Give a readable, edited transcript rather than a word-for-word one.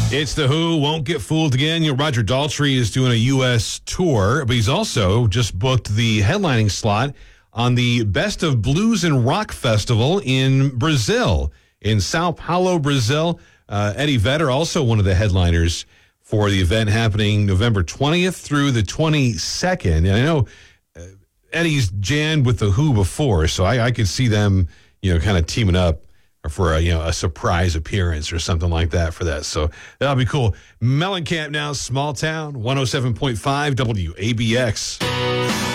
It's The Who. Won't get fooled again. Roger Daltrey is doing a U.S. tour, but he's also just booked the headlining slot on the Best of Blues and Rock Festival in Brazil, in Sao Paulo, Brazil. Eddie Vedder, also one of the headliners for the event, happening November 20th through the 22nd. And I know Eddie's jammed with The Who before, so I could see them, kind of teaming up for a surprise appearance or something like that for that. So that'll be cool. Mellencamp now, Small Town, 107.5 WABX.